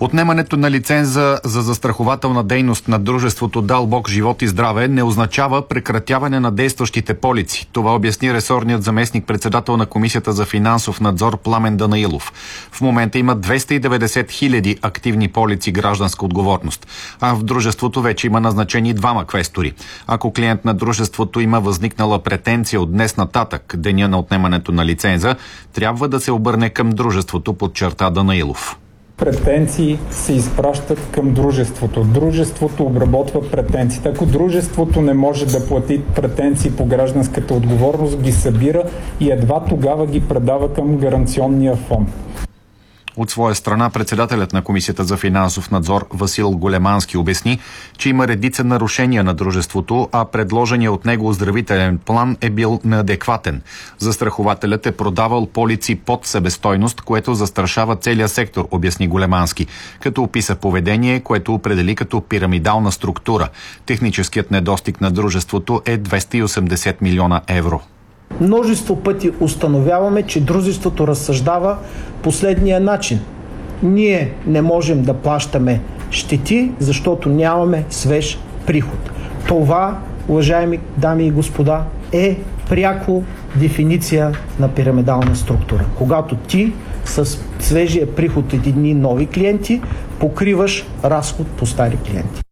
Отнемането на лиценза за застрахователна дейност на дружеството Дал Бог живот и здраве не означава прекратяване на действащите полици. Това обясни ресорният заместник-председател на Комисията за финансов надзор Пламен Данаилов. В момента има 290 хиляди активни полици гражданска отговорност, а в дружеството вече има назначени 2 квестори. Ако клиент на дружеството има възникнала претенция от днес нататък, деня на отнемането на лиценза, трябва да се обърне към дружеството, подчерта Данаилов. Претенции се изпращат към дружеството. Дружеството обработва претенциите. Ако дружеството не може да плати претенции по гражданската отговорност, ги събира и едва тогава ги предава към гаранционния фонд. От своя страна, председателят на Комисията за финансов надзор Васил Големански обясни, че има редица нарушения на дружеството, а предложеният от него оздравителен план е бил неадекватен. Застрахователят е продавал полици под себестойност, което застрашава целия сектор, обясни Големански, като описа поведение, което определи като пирамидална структура. Техническият недостиг на дружеството е 280 милиона евро. Множество пъти установяваме, че дружеството разсъждава последния начин. Ние не можем да плащаме щети, защото нямаме свеж приход. Това, уважаеми дами и господа, е пряко дефиниция на пирамидална структура. Когато ти с свежия приход от едни нови клиенти покриваш разход по стари клиенти.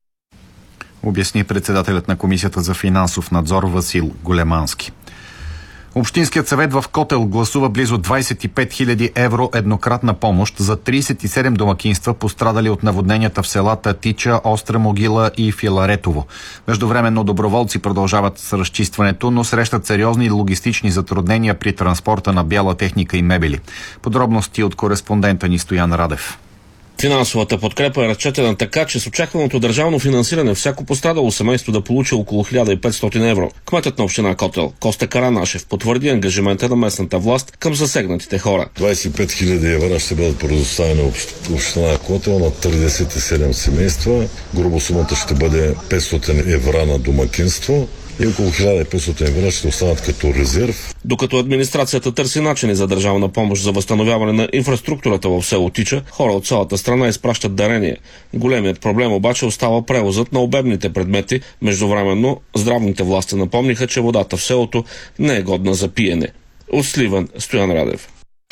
Обясни председателят на Комисията за финансов надзор Васил Големански. Общинският съвет в Котел гласува близо 25 000 евро еднократна помощ за 37 домакинства, пострадали от наводненията в селата Тича, Остра могила и Филаретово. Междувременно доброволци продължават с разчистването, но срещат сериозни логистични затруднения при транспорта на бяла техника и мебели. Подробности от кореспондента ни Стоян Радев. Финансовата подкрепа е разчетена така, че с очакваното държавно финансиране всяко пострадало семейство да получи около 1500 евро. Кметът на община Котел Коста Каранашев потвърди ангажимента на местната власт към засегнатите хора. 25 000 евро ще бъдат предоставени община Котел на 37 семейства. Грубо сумата ще бъде 500 евро на домакинство и около 1500 евро ще останат като резерв. Докато администрацията търси начини за държавна помощ за възстановяване на инфраструктурата в село Тича, хора от цялата страна изпращат дарения. Големият проблем обаче остава превозът на обемните предмети. Междувременно здравните власти напомниха, че водата в селото не е годна за пиене. От Сливен, Стоян Радев.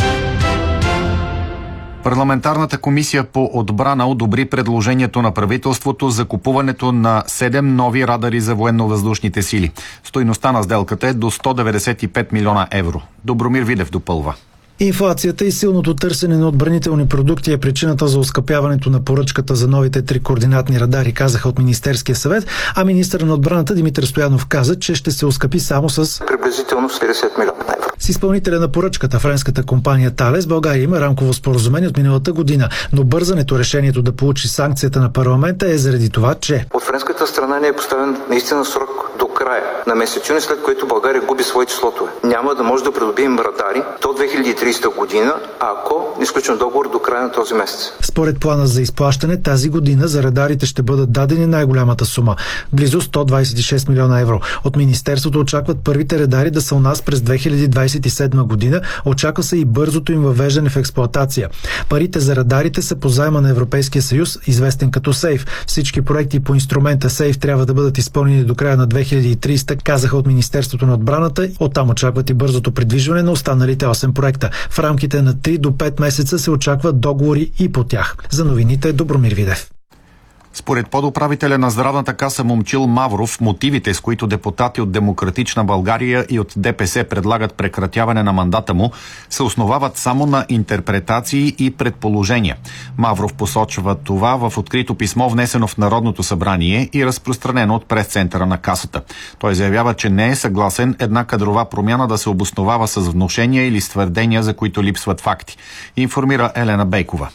Парламентарната комисия по отбрана одобри предложението на правителството за купуването на 7 нови радари за военно-въздушните сили. Стойността на сделката е до 195 милиона евро. Добромир Видев допълва. Инфлацията и силното търсене на отбранителни продукти е причината за оскъпяването на поръчката за новите 3 координатни радари, казаха от Министерския съвет, а министър на отбраната Димитър Стоянов каза, че ще се оскъпи само с приблизително 40 милиона евро. С изпълнителя на поръчката, френската компания Талес, България има рамково споразумение от миналата година, но бързането решението да получи санкцията на парламента е заради това, че от френската страна не е поставен наистина срок до края на месец юни, след което България губи своите слотове. Няма да може да придобием радари до 2030 година, ако не сключим договор до края на този месец. Според плана за изплащане, тази година за радарите ще бъдат дадени най-голямата сума – близо 126 милиона евро. От Министерството очакват първите радари да са у нас през 2027 година. Очаква се и бързото им въвеждане в експлоатация. Парите за радарите са по заема на Европейския съюз, известен като СЕЙФ. Всички проекти по инструмента СЕЙФ трябва да бъдат изпълнени до края на 2030, казаха от Министерството на отбраната. Оттам очакват и бързото придвижване на останалите 8 проекта. В рамките на 3 до 5 месеца се очакват договори и по тях. За новините Добромир Видев. Според подуправителя на здравната каса Момчил Мавров, мотивите, с които депутати от Демократична България и от ДПС предлагат прекратяване на мандата му, се основават само на интерпретации и предположения. Мавров посочва това в открито писмо, внесено в Народното събрание и разпространено от пресцентъра на касата. Той заявява, че не е съгласен една кадрова промяна да се обосновава с внушения или с твърдения, за които липсват факти. Информира Елена Бейкова.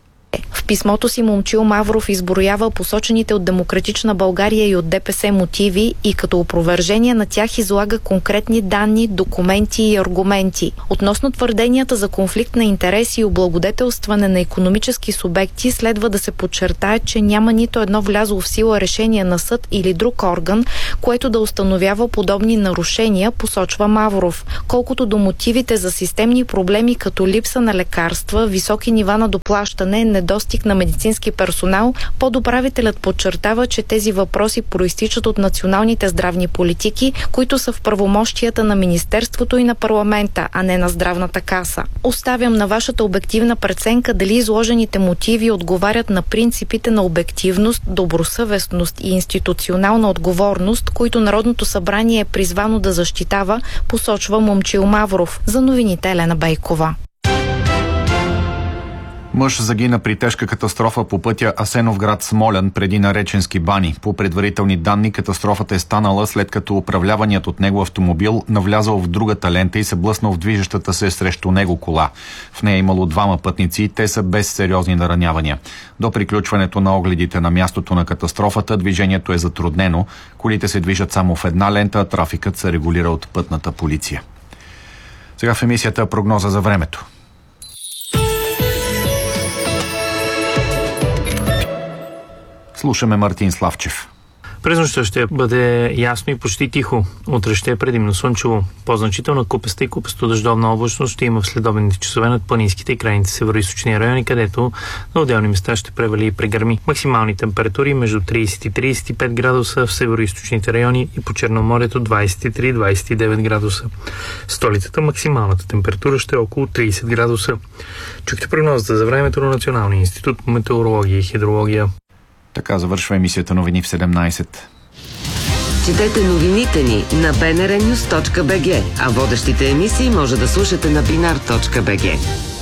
В писмото си Момчил Мавров изброява посочените от Демократична България и от ДПС мотиви и като опровержение на тях излага конкретни данни, документи и аргументи. Относно твърденията за конфликт на интереси и облагодетелстване на икономически субекти, следва да се подчертае, че няма нито едно влязло в сила решение на съд или друг орган, което да установява подобни нарушения, посочва Мавров. Колкото до мотивите за системни проблеми като липса на лекарства, високи нива на доплащане, недостиг недостиг на медицински персонал, подуправителят подчертава, че тези въпроси проистичат от националните здравни политики, които са в правомощията на Министерството и на парламента, а не на Здравната каса. Оставям на вашата обективна преценка дали изложените мотиви отговарят на принципите на обективност, добросъвестност и институционална отговорност, които Народното събрание е призвано да защитава, посочва Момчил Мавров. За новините Елена Бейкова. Мъж загина при тежка катастрофа по пътя Асеновград-Смолян преди Нареченски бани. По предварителни данни катастрофата е станала след като управляваният от него автомобил навлязал в другата лента и се блъснал в движещата се срещу него кола. В нея имало 2 пътници и те са без сериозни наранявания. До приключването на огледите на мястото на катастрофата движението е затруднено. Колите се движат само в една лента, а трафикът се регулира от пътната полиция. Сега в емисията прогноза за времето. Слушаме Мартин Славчев. През нощта ще бъде ясно и почти тихо. Утре ще е предимно слънчево. По-значителна купеста и купесто-дъждовна облачност ще има в следобедните часове над планинските и крайните североизточни райони, където на отделни места ще превали и прегърми. Максимални температури между 30 и 35 градуса в североизточните райони и по Черноморието 23-29 градуса. В столицата максималната температура ще е около 30 градуса. Чухте прогнозата за времето на Националния институт по метеорология и хидрология. Така завършва емисията новини в 17. Четете новините ни на bnrnews.bg, а водещите емисии може да слушате на binar.bg.